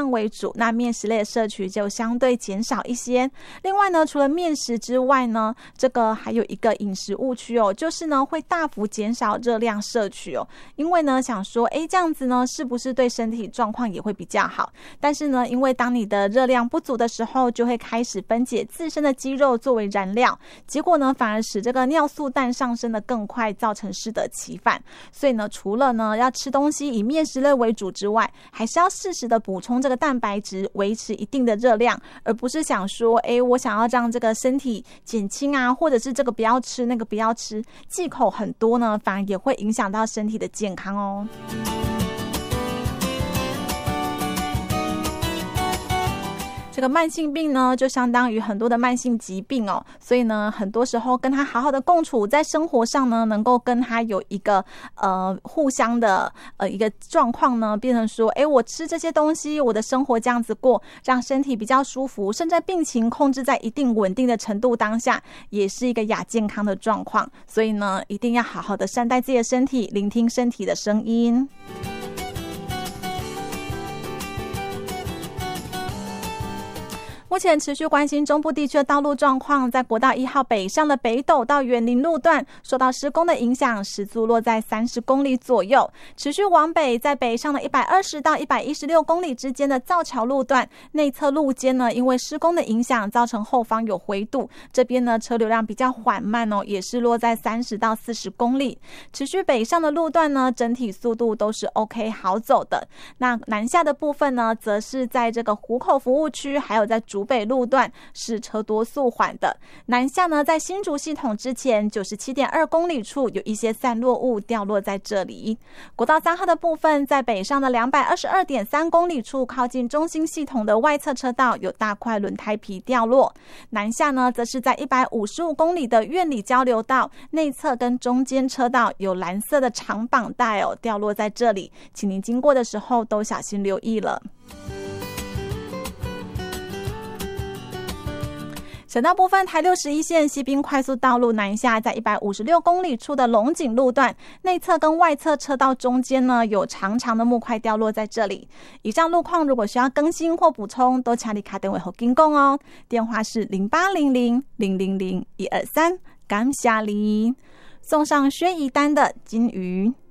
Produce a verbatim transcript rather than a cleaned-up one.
量为主，那面食类的摄取就相对减少一些。另外呢，除了面食之外呢，这个还有一个饮食误区哦，就是呢会大幅减少热量摄取哦，因为呢想说，哎，这样子呢是不是对身体状况也会比较好？但是呢，因为当你的热量不足的时候，就会开始分解自身的肌肉作为燃料，结果呢反而使这个尿素氮上升的更快，造成适得其反。所以呢，除了呢要吃东西以面食类为主之外，还是要适时的补充这个蛋白质，维持一定的热量，而不是想说，哎，我想要让这个身体减轻啊，或者是这个不要吃，那个不要吃，忌口很多呢，反而也会影响到身体的健康哦。这个慢性病呢，就相当于很多的慢性疾病哦，所以呢，很多时候跟他好好的共处，在生活上呢，能够跟他有一个呃互相的呃一个状况呢，变成说，哎，我吃这些东西，我的生活这样子过，让身体比较舒服，甚至病情控制在一定稳定的程度当下，也是一个亚健康的状况。所以呢，一定要好好的善待自己的身体，聆听身体的声音。目前持续关心中部地区的道路状况，在国道一号北上的北斗到园林路段受到施工的影响，时速落在三十公里左右。持续往北，在北上的一百二十到一百一十六公里之间的造桥路段内侧路肩呢，因为施工的影响，造成后方有回堵，这边呢车流量比较缓慢哦，也是落在三十到四十公里。持续北上的路段呢，整体速度都是 OK 好走的。那南下的部分呢，则是在这个湖口服务区，还有在竹北路段是车多速缓的。南下呢，在新竹系统之前 九十七点二公里处有一些散落物掉落在这里。国道三号的部分，在北上的 两百二十二点三公里处，靠近中心系统的外侧车道有大块轮胎皮掉落。南下呢，则是在一百五十五公里的苑里交流道内侧跟中间车道有蓝色的长绑带哦掉落在这里，请您经过的时候都小心留意了。省道部分，台六十一线西滨快速道路南下，在一百五十六公里处的龙井路段内侧跟外侧车道中间呢，有长长的木块掉落在这里。以上路况如果需要更新或补充，都请你打电话给金工哦，电话是零八零零零零零一二三，感谢你。送上薛逸丹的金鱼。